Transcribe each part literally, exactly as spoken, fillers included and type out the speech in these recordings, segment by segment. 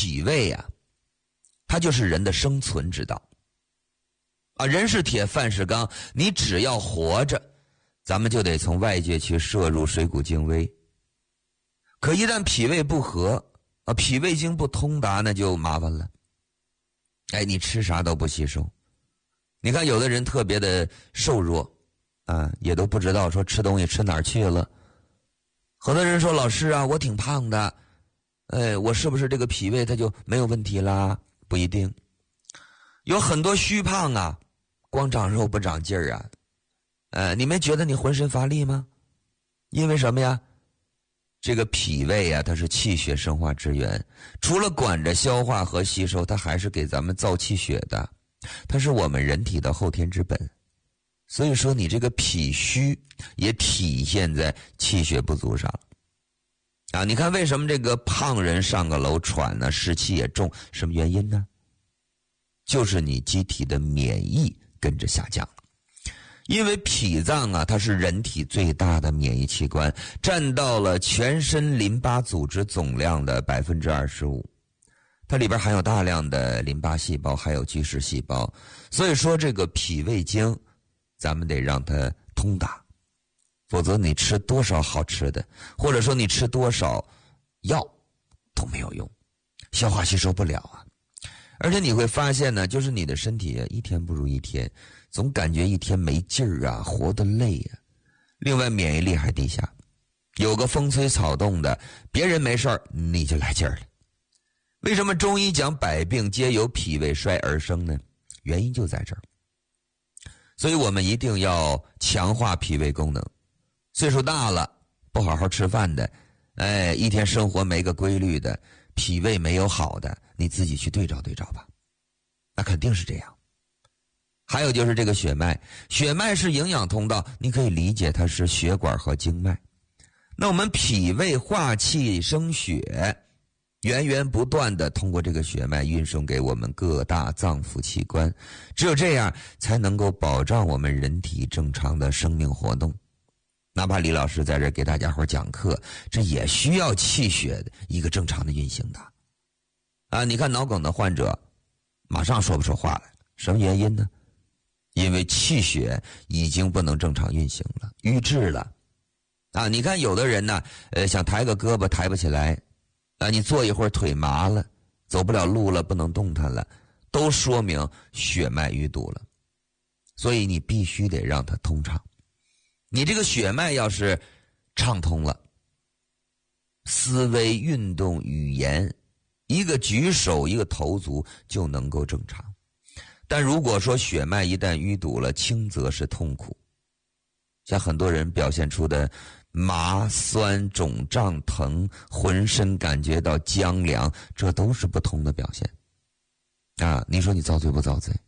脾胃啊，它就是人的生存之道啊。人是铁，饭是钢，你只要活着，咱们就得从外界去摄入水谷精微。可一旦脾胃不和啊，脾胃经不通达，那就麻烦了。哎，你吃啥都不吸收。你看有的人特别的瘦弱啊，也都不知道说吃东西吃哪儿去了。很多人说老师啊，我挺胖的，哎，我是不是这个脾胃它就没有问题啦？不一定。有很多虚胖啊，光长肉不长劲儿啊。呃，你没觉得你浑身乏力吗？因为什么呀？这个脾胃啊，它是气血生化之源，除了管着消化和吸收，它还是给咱们造气血的，它是我们人体的后天之本。所以说你这个脾虚也体现在气血不足上啊。你看为什么这个胖人上个楼喘呢，湿气也重，什么原因呢？就是你机体的免疫跟着下降了。因为脾脏啊，它是人体最大的免疫器官，占到了全身淋巴组织总量的 百分之二十五。 它里边含有大量的淋巴细胞，还有巨噬细胞。所以说这个脾胃经咱们得让它通达，否则你吃多少好吃的，或者说你吃多少药都没有用，消化吸收不了啊。而且你会发现呢，就是你的身体一天不如一天，总感觉一天没劲儿啊，活得累啊。另外免疫力还低下，有个风吹草动的，别人没事儿你就来劲儿了。为什么中医讲百病皆由脾胃衰而生呢？原因就在这儿。所以我们一定要强化脾胃功能。岁数大了不好好吃饭的，哎，一天生活没个规律的，脾胃没有好的，你自己去对照对照吧，那肯定是这样。还有就是这个血脉，血脉是营养通道，你可以理解它是血管和经脉。那我们脾胃化气生血，源源不断的通过这个血脉运送给我们各大脏腑器官，只有这样才能够保障我们人体正常的生命活动。哪怕李老师在这给大家伙讲课，这也需要气血的一个正常的运行的啊。你看脑梗的患者马上说不出话来，什么原因呢？因为气血已经不能正常运行了，瘀滞了啊。你看有的人呢，呃，想抬个胳膊抬不起来啊，你坐一会儿腿麻了，走不了路了，不能动弹了，都说明血脉淤堵了。所以你必须得让它通畅。你这个血脉要是畅通了，思维、运动、语言，一个举手一个投足就能够正常。但如果说血脉一旦淤堵了，轻则是痛苦，像很多人表现出的麻、酸、肿胀、疼，浑身感觉到僵凉，这都是不同的表现啊。你说你遭罪不遭罪？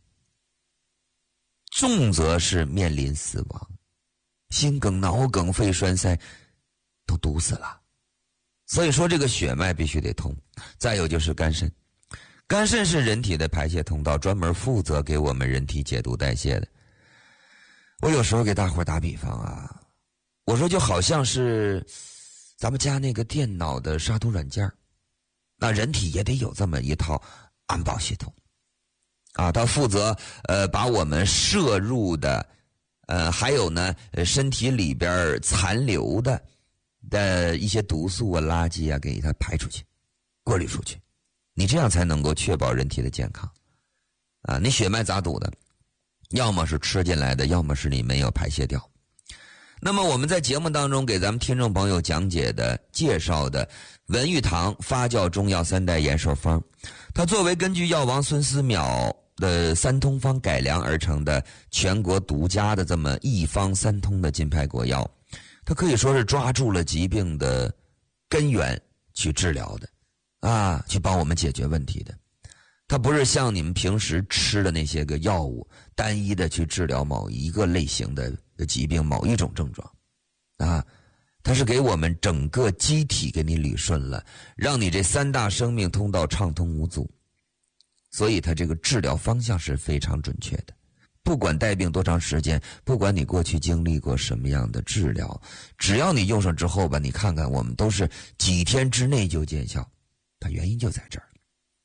重则是面临死亡，心梗、脑梗、肺栓塞都堵死了。所以说这个血脉必须得通。再有就是肝肾，肝肾是人体的排泄通道，专门负责给我们人体解毒代谢的。我有时候给大伙打比方啊，我说就好像是咱们家那个电脑的杀毒软件，那人体也得有这么一套安保系统啊，它负责呃把我们摄入的呃还有呢身体里边残留的的一些毒素啊、垃圾啊给它排出去、过滤出去，你这样才能够确保人体的健康啊。你血脉咋堵的？要么是吃进来的，要么是你没有排泄掉。那么我们在节目当中给咱们听众朋友讲解的、介绍的文玉堂发酵中药三代延寿方，它作为根据药王孙思邈的三通方改良而成的全国独家的这么一方三通的金牌国药，它可以说是抓住了疾病的根源去治疗的啊，去帮我们解决问题的。它不是像你们平时吃的那些个药物单一的去治疗某一个类型的疾病、某一种症状啊，它是给我们整个机体给你捋顺了，让你这三大生命通道畅通无阻。所以它这个治疗方向是非常准确的。不管带病多长时间，不管你过去经历过什么样的治疗，只要你用上之后吧，你看看我们都是几天之内就见效，它原因就在这儿。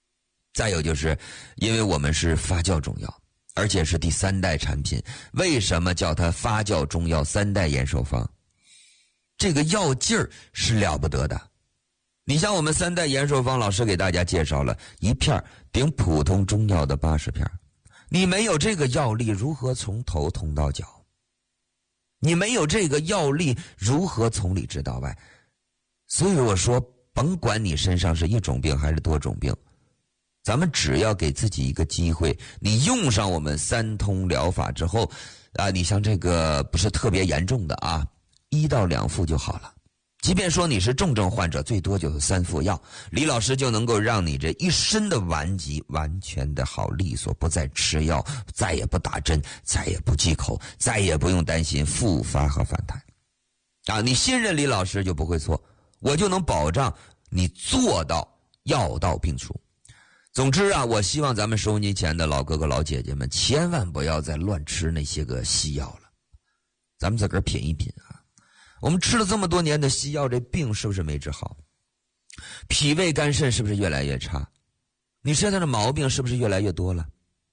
再有就是因为我们是发酵中药，而且是第三代产品，为什么叫它发酵中药三代延寿方？这个药劲儿是了不得的。你像我们三代延寿方，老师给大家介绍了一片顶普通中药的八十片，你没有这个药力，如何从头通到脚？你没有这个药力，如何从里治到外？所以我说，甭管你身上是一种病还是多种病，咱们只要给自己一个机会，你用上我们三通疗法之后，啊，你像这个不是特别严重的啊，一到两副就好了。即便说你是重症患者，最多就是三副药，李老师就能够让你这一身的顽疾完全的好利索，不再吃药，再也不打针，再也不忌口，再也不用担心复发和反弹。啊，你信任李老师就不会错，我就能保障你做到药到病除。总之啊，我希望咱们收音机前的老哥哥老姐姐们千万不要再乱吃那些个西药了，咱们自个儿品一品啊。我们吃了这么多年的西药，这病是不是没治好？脾胃肝肾是不是越来越差？你身上的毛病是不是越来越多了？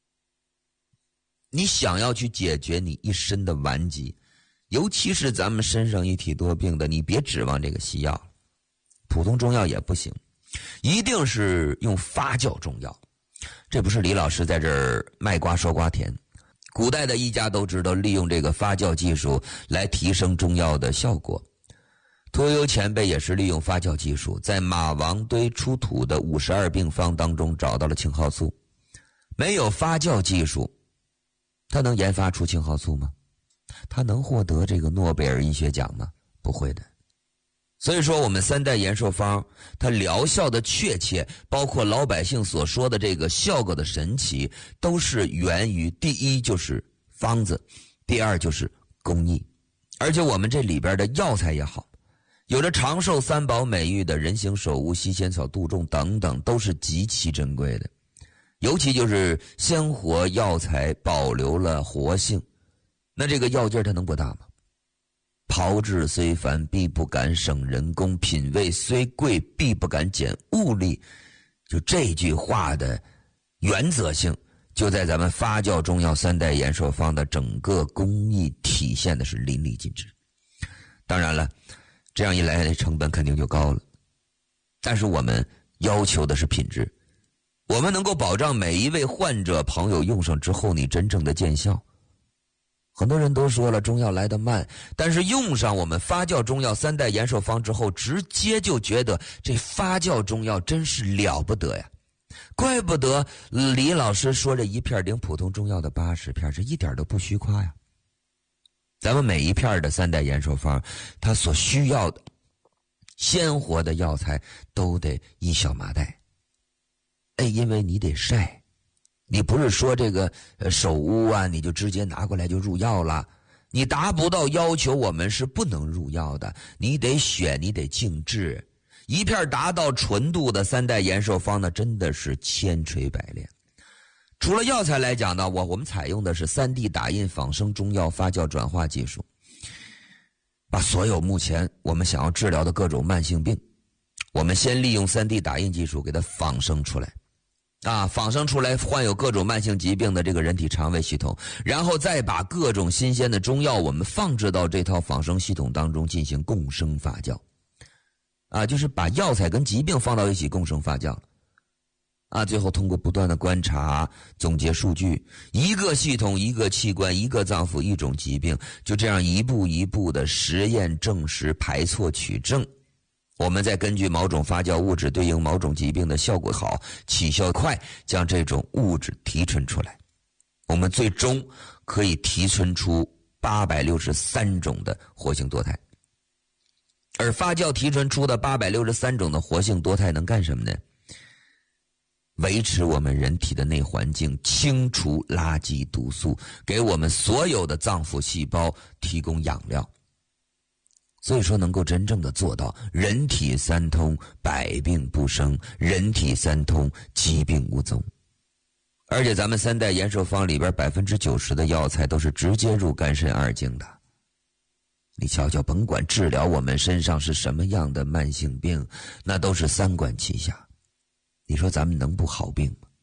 你想要去解决你一身的顽疾，尤其是咱们身上一体多病的，你别指望这个西药，普通中药也不行，一定是用发酵中药。这不是李老师在这儿卖瓜说瓜甜。古代的医家都知道利用这个发酵技术来提升中药的效果。屠呦呦前辈也是利用发酵技术，在马王堆出土的五十二病方当中找到了青蒿素。没有发酵技术，他能研发出青蒿素吗？他能获得这个诺贝尔医学奖吗？不会的。所以说我们三代延寿方它疗效的确切，包括老百姓所说的这个效果的神奇，都是源于第一就是方子，第二就是工艺。而且我们这里边的药材也好，有着长寿三宝美誉的人形首乌、西仙草、杜仲等等，都是极其珍贵的。尤其就是鲜活药材保留了活性，那这个药劲它能不大吗？炮制虽繁，必不敢省人工；品味虽贵，必不敢减物力。就这句话的原则性，就在咱们发酵中药三代延寿方的整个工艺体现的是淋漓尽致。当然了，这样一来成本肯定就高了，但是我们要求的是品质，我们能够保障每一位患者朋友用上之后你真正的见效。很多人都说了中药来得慢，但是用上我们发酵中药三代延寿方之后，直接就觉得这发酵中药真是了不得呀！怪不得李老师说这一片顶普通中药的八十片，这一点都不虚夸呀。咱们每一片的三代延寿方，它所需要的鲜活的药材都得一小麻袋。哎，因为你得晒。你不是说这个呃手乌啊，你就直接拿过来就入药了，你达不到要求，我们是不能入药的。你得选，你得静置。一片达到纯度的三代延寿方呢，真的是千锤百炼。除了药材来讲呢，我我们采用的是 三 D 打印仿生中药发酵转化技术，把所有目前我们想要治疗的各种慢性病，我们先利用 三 D 打印技术给它仿生出来。啊，仿生出来患有各种慢性疾病的这个人体肠胃系统，然后再把各种新鲜的中药我们放置到这套仿生系统当中进行共生发酵。啊，就是把药材跟疾病放到一起共生发酵。啊，最后通过不断的观察总结数据，一个系统一个器官一个脏腑一种疾病，就这样一步一步的实验证实排错取证。我们再根据某种发酵物质对应某种疾病的效果好、起效快，将这种物质提纯出来。我们最终可以提纯出八百六十三种的活性多肽。而发酵提纯出的八百六十三种的活性多肽能干什么呢？维持我们人体的内环境，清除垃圾毒素，给我们所有的脏腑细胞提供养料。所以说能够真正的做到人体三通，百病不生，人体三通，疾病无踪。而且咱们三代延寿方里边百分之九十的药材都是直接入肝肾二经的。你瞧瞧，甭管治疗我们身上是什么样的慢性病，那都是三管齐下。你说咱们能不好病吗？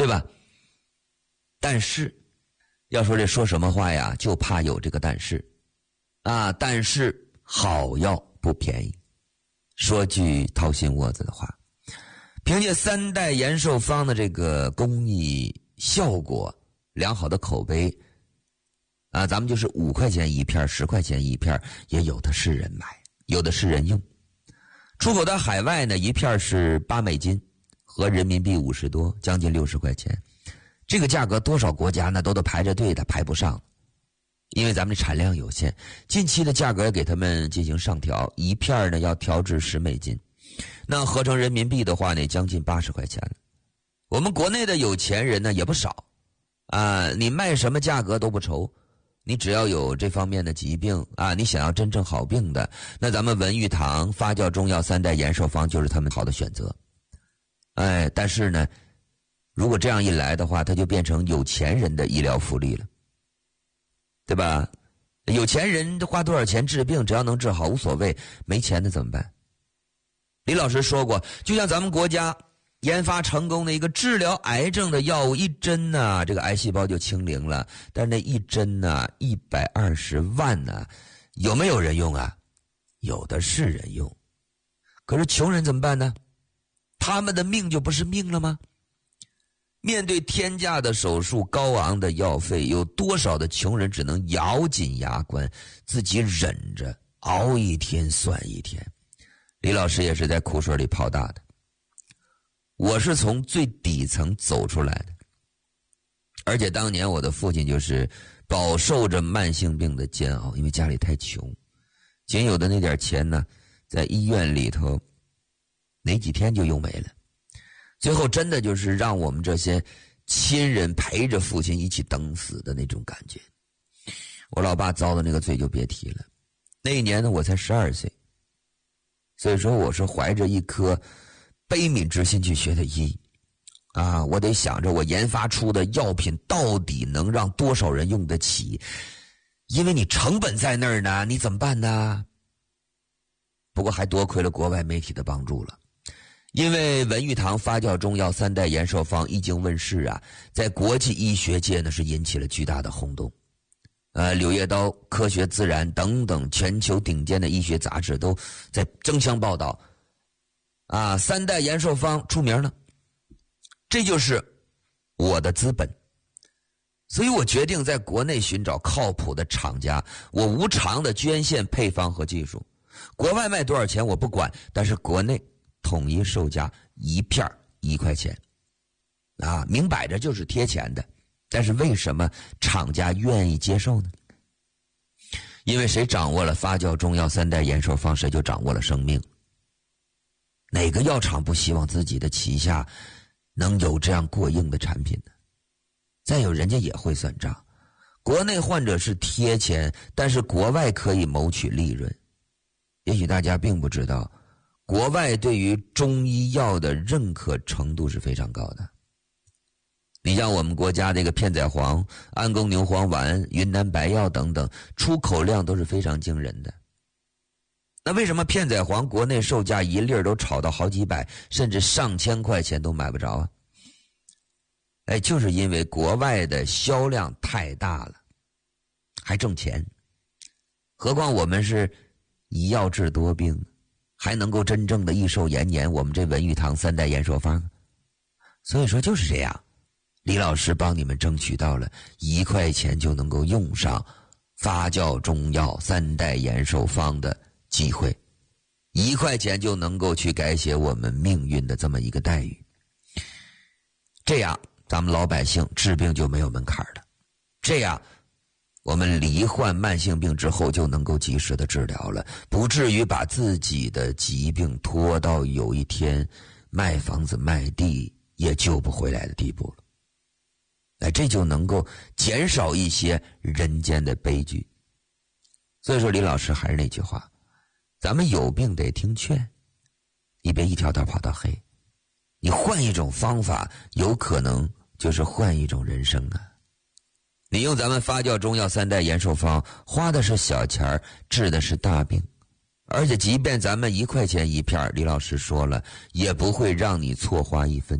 对吧？但是要说这说什么话呀，就怕有这个但是啊，但是好药不便宜。说句掏心窝子的话，凭借三代延寿方的这个工艺效果良好的口碑啊，咱们就是五块钱一片，十块钱一片，也有的是人买，有的是人用。出口到海外呢，一片是八美金，合人民币五十多，将近六十块钱。这个价格多少国家呢都得排着队的，排不上，因为咱们的产量有限。近期的价格也给他们进行上调，一片呢要调至十美金，那合成人民币的话呢，将近八十块钱了。我们国内的有钱人呢也不少啊，你卖什么价格都不愁，你只要有这方面的疾病啊，你想要真正好病的，那咱们文玉堂发酵中药三代延寿方就是他们好的选择。哎，但是呢，如果这样一来的话，它就变成有钱人的医疗福利了，对吧？有钱人花多少钱治病，只要能治好无所谓，没钱的怎么办？李老师说过，就像咱们国家研发成功的一个治疗癌症的药物，一针呢、啊，这个癌细胞就清零了，但是那一针呢、啊，一百二十万呢、啊，有没有人用啊？有的是人用，可是穷人怎么办呢？他们的命就不是命了吗？面对天价的手术、高昂的药费，有多少的穷人只能咬紧牙关，自己忍着，熬一天算一天。李老师也是在苦水里泡大的，我是从最底层走出来的，而且当年我的父亲就是饱受着慢性病的煎熬，因为家里太穷，仅有的那点钱呢，在医院里头没几天就用没了。最后真的就是让我们这些亲人陪着父亲一起等死的那种感觉。我老爸遭的那个罪就别提了。那一年呢，我才十二岁，所以说我是怀着一颗悲悯之心去学的医啊，我得想着我研发出的药品到底能让多少人用得起，因为你成本在那儿呢，你怎么办呢？不过还多亏了国外媒体的帮助了。因为文玉堂发酵中药三代延寿方一经问世啊，在国际医学界呢是引起了巨大的轰动。呃，《柳叶刀》《科学自然》等等全球顶尖的医学杂志都在争相报道。啊，三代延寿方出名了，这就是我的资本。所以我决定在国内寻找靠谱的厂家，我无偿的捐献配方和技术。国外卖多少钱我不管，但是国内统一售价一片一块钱，啊，明摆着就是贴钱的。但是为什么厂家愿意接受呢？因为谁掌握了发酵中药三代延寿方，谁就掌握了生命。哪个药厂不希望自己的旗下能有这样过硬的产品呢？再有，人家也会算账，国内患者是贴钱，但是国外可以谋取利润。也许大家并不知道，国外对于中医药的认可程度是非常高的。你像我们国家这个片仔癀、安宫牛黄丸、云南白药等等，出口量都是非常惊人的。那为什么片仔癀国内售价一粒都炒到好几百，甚至上千块钱都买不着啊？哎，就是因为国外的销量太大了，还挣钱。何况我们是以药治多病，还能够真正的益寿延年，我们这文玉堂三代延寿方。所以说就是这样，李老师帮你们争取到了一块钱就能够用上发酵中药三代延寿方的机会，一块钱就能够去改写我们命运的这么一个待遇。这样咱们老百姓治病就没有门槛了，这样我们罹患慢性病之后就能够及时的治疗了，不至于把自己的疾病拖到有一天卖房子卖地也救不回来的地步了。哎，这就能够减少一些人间的悲剧。所以说李老师还是那句话，咱们有病得听劝，你别一条道跑到黑，你换一种方法，有可能就是换一种人生啊。你用咱们发酵中药三代延寿方，花的是小钱，治的是大病，而且即便咱们一块钱一片，李老师说了，也不会让你错花一分